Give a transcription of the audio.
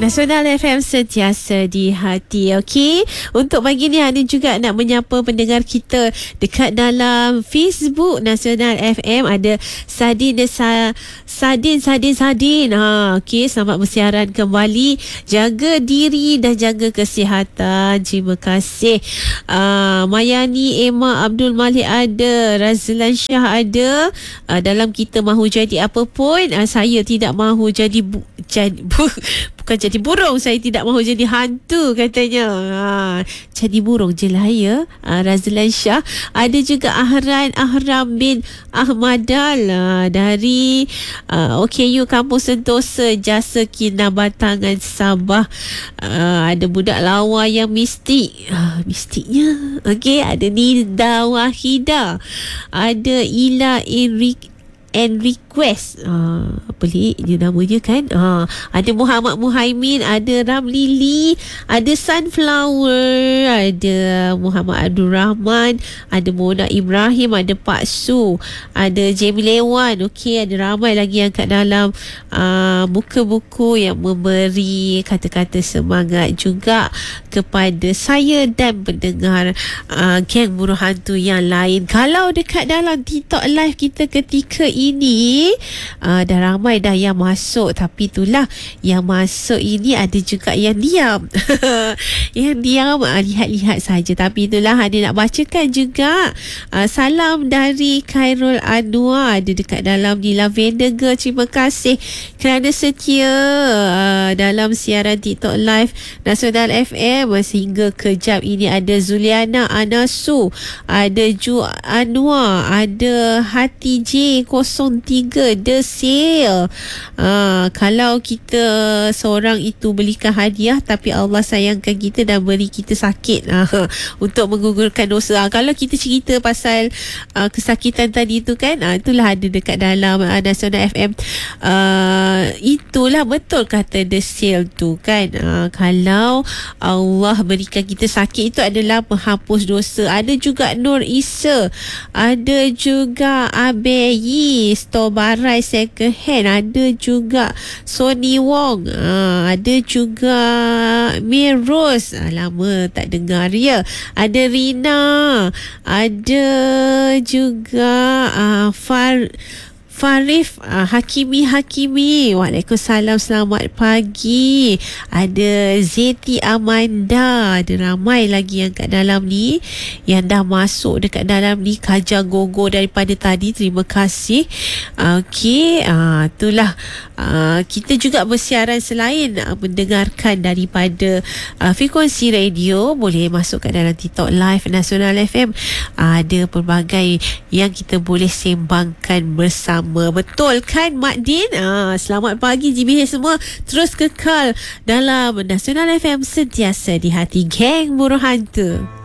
Nasional FM sentiasa di hati. Okey, untuk pagi ni ada juga nak menyapa pendengar kita dekat dalam Facebook Nasional FM. Ada Sadin. Okey, selamat bersiaran kembali. Jaga diri dan jaga kesihatan. Terima kasih. Mayani Emma Abdul Malik ada, Razlan Shah ada. Dalam kita mahu jadi apa pun, saya tidak mahu jadi bukan jadi burung, saya tidak mahu jadi hantu katanya. Jadi burung je lah ya. Razlan Shah. Ada juga Ahram bin Ahmadal dari OKU Kampung Sentosa, Jasa Kinabatangan Sabah. Ada budak lawa yang mistik. Mistiknya okey. Ada Nida Wahida, ada Ila Request. Pelik je namanya kan. Ada Muhammad Muhaimin, ada Ramli Lee, ada Sunflower, ada Muhammad Abdul Rahman, ada Mona Ibrahim, ada Pak Su, ada Jamie Lewan. Okey, ada ramai lagi yang kat dalam muka buku yang memberi kata-kata semangat juga kepada saya dan pendengar geng buruh hantu yang lain. Kalau dekat dalam TikTok live kita ketika ini dah ramai dah yang masuk, tapi itulah yang masuk ini ada juga yang diam. Yang diam lihat-lihat saja, tapi itulah ada nak bacakan juga. Salam dari Khairul Anwar, ada dekat dalam di Lavender Girl. Terima kasih kerana setia dalam siaran TikTok live Nasional FM sehingga ke jam ini. Ada Zuliana Anasu, ada Ju Anwar, ada Hati J03 The Sale. Kalau kita seorang itu belikan hadiah tapi Allah sayangkan kita dan beri kita sakit untuk menggugurkan dosa. Kalau kita cerita pasal kesakitan tadi tu kan, itulah ada dekat dalam Nasional FM. Itulah betul kata The Sale tu kan. Kalau Allah berikan kita sakit, itu adalah menghapus dosa. Ada juga Nur Isa, ada juga Abeyi Store Barai Second Hand, ada juga Sony Wong, ada juga Miros, lama tak dengar ya. Ada Rina, ada juga Farif Hakimi. Waalaikumsalam, selamat pagi. Ada Zeti Amanda. Ada ramai lagi yang kat dalam ni yang dah masuk dekat dalam ni. Kaja Gogo daripada tadi, terima kasih. Okey, itulah kita juga bersiaran selain mendengarkan daripada frekuensi radio, boleh masuk kat dalam TikTok live Nasional FM. Ada pelbagai yang kita boleh sembangkan bersama. Betul kan Mak Din? Selamat pagi GBH semua. Terus kekal dalam Nasional FM sentiasa di hati geng buruh hantu.